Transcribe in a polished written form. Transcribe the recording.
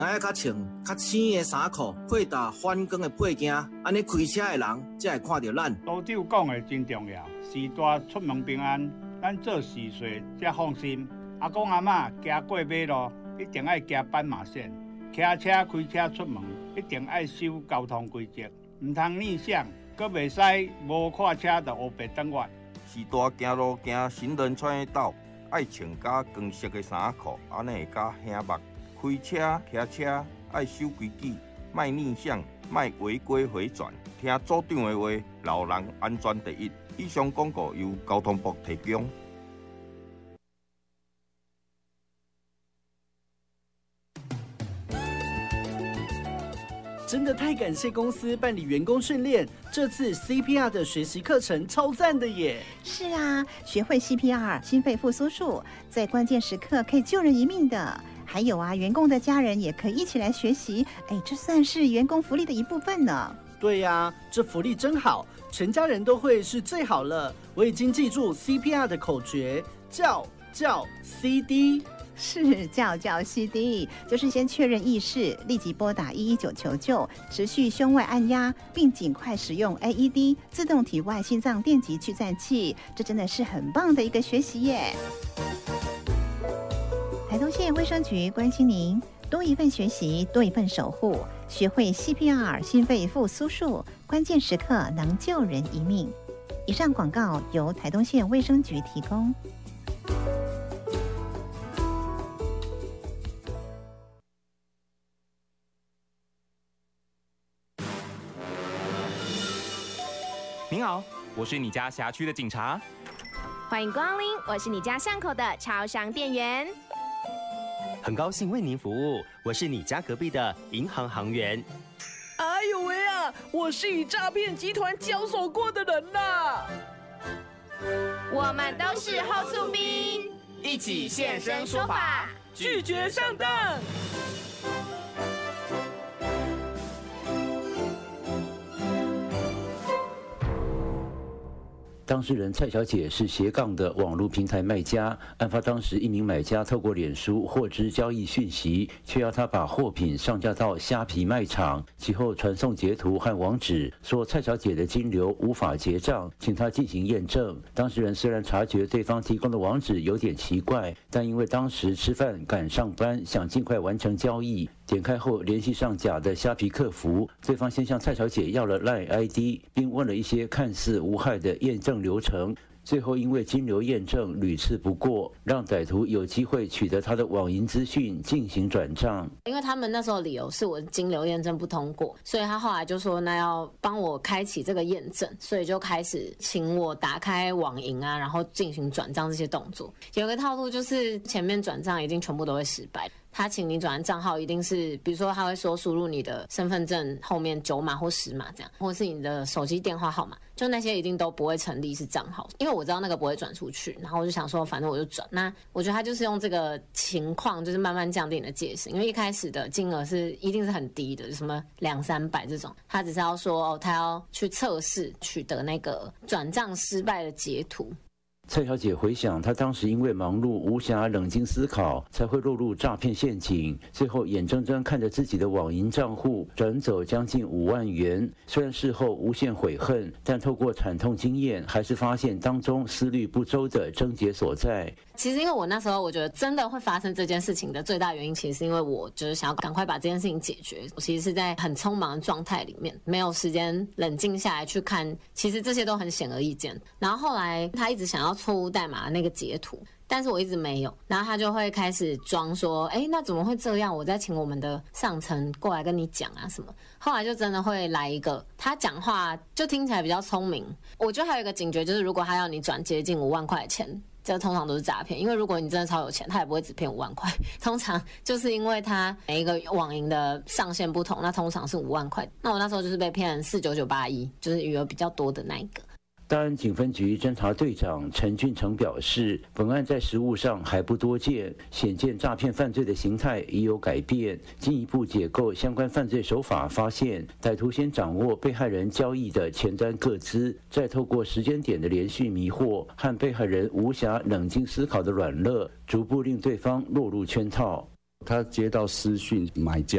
爱较穿较青的衫裤，配搭反光的配件，安尼开车的人才会看到咱。 都长讲的真重要，时大出门平安，咱做事细才放心。阿公阿嬷行过马路，一定爱行斑马线；骑车开车出门，一定爱守交通规则，唔通逆向，阁袂使无看车就黑白转弯。 时大行路行行人穿的道，爱穿较光色的衫裤，安尼会较显目。开车、骑车爱守规矩，莫逆向，莫违规回转，听组长的话，老人安全第一。以上广告由交通部提供。 真的太感谢公司办理员工训练，这次 CPR 的学习课程超赞的耶！ 是啊，学会 CPR 心肺复苏术，在关键时刻可以救人一命的。还有啊，员工的家人也可以一起来学习，这算是员工福利的一部分呢。 对呀，这福利真好，全家人都会是最好了。我已经记住 CPR 的口诀，叫 CD。 是叫 CD， 就是先确认意识，立即拨打119求救，持续胸外按压，并尽快使用 AED 自动体外心脏电极去暂器。这真的是很棒的一个学习耶！台东县卫生局关心您，多一份学习，多一份守护，学会 CPR 心肺复苏术，关键时刻能救人一命。以上广告由台东县卫生局提供。 您好，我是你家辖区的警察。 欢迎光临，我是你家巷口的超商店员。 很高兴为您服务，我是你家隔壁的银行行员。 哎呦喂啊，我是与诈骗集团交手过的人啦。 我们都是后厝兵， 一起现身说法， 拒绝上当。 当事人蔡小姐是斜杠的网络平台卖家。案发当时，一名买家透过脸书获知交易讯息，却要她把货品上架到虾皮卖场，其后传送截图和网址，说蔡小姐的金流无法结账，请她进行验证。当事人虽然察觉对方提供的网址有点奇怪，但因为当时吃饭赶上班，想尽快完成交易。点开后联系上假的虾皮客服，对方先向蔡小姐要了 LINE ID， 并问了一些看似无害的验证流程。最后因为金流验证屡次不过，让歹徒有机会取得他的网银资讯进行转账。 因为他们那时候理由是我金流验证不通过，所以他后来就说那要帮我开启这个验证，所以就开始请我打开网银啊，然后进行转账这些动作。有个套路就是前面转账一定全部都会失败。他请你转的账号一定是，比如说他会说输入你的身份证后面9码或10码这样，或是你的手机电话号码，就那些一定都不会成立是账号，因为我知道那个不会转出去，然后我就想说反正我就转。那我觉得他就是用这个情况就是慢慢降低你的戒心，因为一开始的金额是一定是很低的，什么200-300这种，他只是要说他要去测试取得那个转账失败的截图。 蔡小姐回想，她当时因为忙碌无暇冷静思考，才会落入诈骗陷阱。最后眼睁睁看着自己的网银账户转走将近5万元，虽然事后无限悔恨，但透过惨痛经验，还是发现当中思虑不周的症结所在。 其实因为我那时候我觉得真的会发生这件事情的最大原因，其实是因为我就是想要赶快把这件事情解决。我其实是在很匆忙的状态里面，没有时间冷静下来去看，其实这些都很显而易见。然后后来他一直想要错误代码的那个截图，但是我一直没有，然后他就会开始装说那怎么会这样，我再请我们的上层过来跟你讲啊什么。后来就真的会来一个，他讲话就听起来比较聪明。我觉得还有一个警觉，就是如果他要你转接近5万块钱，这通常都是诈骗，因为如果你真的超有钱，他也不会只骗5万块，通常就是因为他每一个网银的上限不同，那通常是5万块。那我那时候就是被骗49981，就是余额比较多的那一个。 大安警分局侦查队长陈俊成表示，本案在实务上还不多见，显见诈骗犯罪的形态已有改变。进一步解构相关犯罪手法，发现歹徒先掌握被害人交易的前端个资，再透过时间点的连续迷惑和被害人无暇冷静思考的软肋，逐步令对方落入圈套。 他接到私讯买家